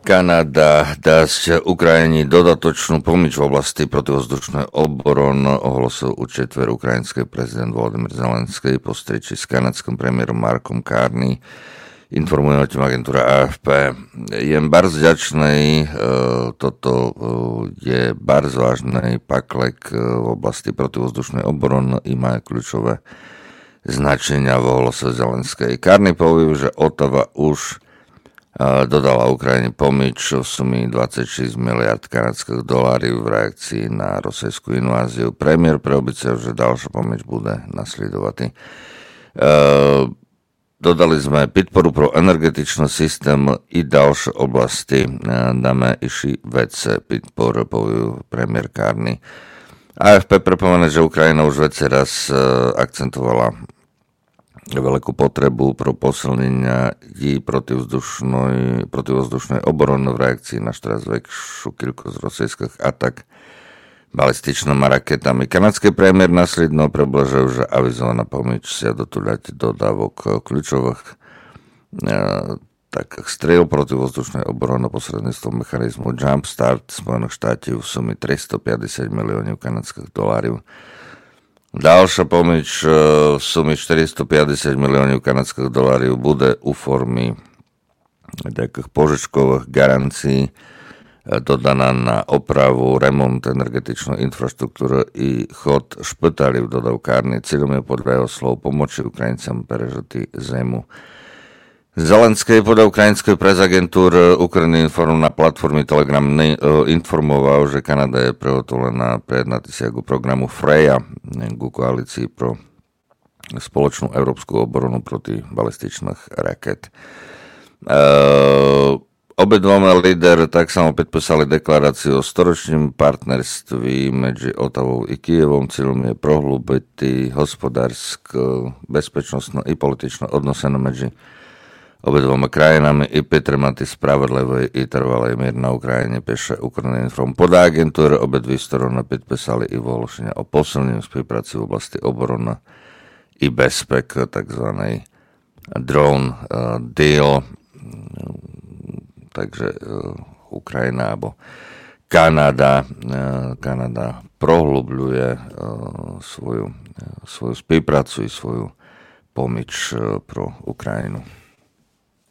Kanada dať Ukrajine dodatočnú pomoc v oblasti protivzdušnej obrony, ohlasil u četver ukrajinský prezident Volodymyr Zelenský po stretnutí s kanadským premiérom Markom Carney. Informuje o tým agentúra AFP. Jem bardzo vďačný, toto je bardzo vážny paklek v oblasti protivzdušnej obrony i má kľúčové značenia v ohlase Zelenskej. Carney povedal, že Ottawa už dodala Ukrajine pomoc v sumy 26 miliard kanadských dolárov v reakcii na rusijskú inváziu. Premiér preobiecal, že ďalšia pomoc bude nasledovať. Dodali sme podporu pro energetičný systém i ďalšie oblasti. Dáme iši vece podporu, povedal premiér Carney. AFP pripomene, že Ukrajina už veci raz akcentovala veľkú potrebu pro posilnenia jej protivzdušnej obrony v reakcii na čoraz väčšiu kilkosť rusijských atak balističnými raketami. Kanadský premiér následno približil, že avizovaná pomoc sa dotúľať dodávok kľúčových takých striel protivzdušnej obrony posredníctvom mechanizmu Jumpstart Spojených štátov v sumy 350 miliónov kanadských dolárov. Ďalšia pomoc v sume 450 miliónov kanadských dolárov bude u formy takých požičkových garancií dodaná na opravu, remont energetičnej infraštruktúry i chod špitálov, dodal Carney. Cieľom je podľa jeho slov pomoci Ukrajincom prežiť zimu. Zelenský podľa ukrajinskej presagentúry Ukrajiny na platforme Telegram informoval, že Kanada je prihotovená prejednať siagu programu Freya ku koalícii pro spoločnú európsku obranu proti balističných raket. Obidvoma líder tak samo podpísali deklaráciu o storočnom partnerství medzi Ottawou i Kyjevom. Cieľom je prohlúbiť hospodárske, bezpečnostné i političné odnosy medzi obidvoma krajinami i підтримати справедливий і тривалий мир на Україні, пише Укрінформ. Podľa agentúry obidve strany підписали і оголошення о посиленні співпраці в області оборони і безпеки, tzv. Drone deal. Takže Ukrajina alebo Kanada prohlubľuje svoju spoluprácu i svoju pomoc pro Ukrajinu.